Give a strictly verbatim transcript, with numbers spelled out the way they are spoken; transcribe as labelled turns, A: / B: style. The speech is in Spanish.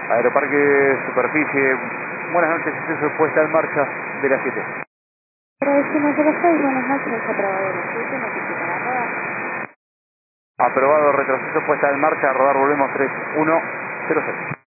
A: Aeroparque Superficie, buenas noches, exceso puesta en marcha de las siete.
B: Agradecemos de los seis, buenas noches, aprobado el siete, notificar a rodar.
A: Aprobado, retroceso puesta en marcha, a rodar, volvemos tres uno cero cero.